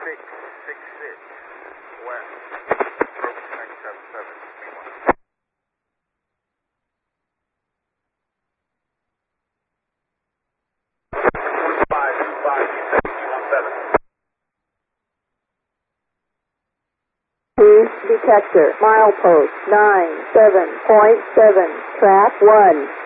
666 west, approach 977, 525, detector, milepost 97.7, track 1.